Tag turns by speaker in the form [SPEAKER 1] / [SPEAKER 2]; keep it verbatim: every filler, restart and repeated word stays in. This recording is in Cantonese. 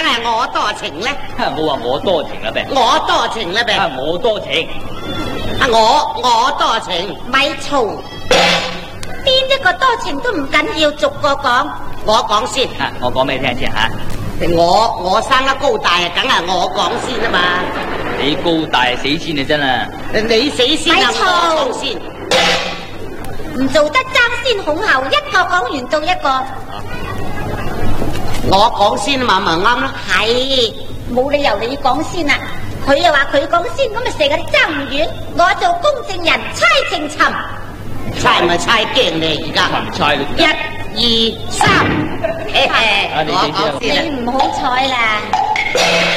[SPEAKER 1] 係我多情咧。
[SPEAKER 2] 冇話我多情啦，呗。
[SPEAKER 1] 我多情啦，呗。
[SPEAKER 2] 啊，我多情。
[SPEAKER 1] 啊，我我多情。
[SPEAKER 3] 咪嘈，邊一個多情都唔緊要，逐個講。
[SPEAKER 1] 我講先。
[SPEAKER 2] 啊，我講俾你聽先吓。
[SPEAKER 1] 我我生得高大啊，梗係我講先啊嘛。
[SPEAKER 2] 你高大死先啊，真啊！
[SPEAKER 1] 你死先啊，我講先。
[SPEAKER 3] 唔做得爭先恐後，一個講完到一個。
[SPEAKER 1] 我講先啊嘛，咪啱咯。
[SPEAKER 3] 係，冇理由你講先啊！佢又話佢講先，咁咪成日爭唔完。我做公證人，猜情尋。
[SPEAKER 1] 猜咪猜驚你而家。
[SPEAKER 2] 唔猜
[SPEAKER 1] 一二三，我講先。
[SPEAKER 3] 你唔好彩啦。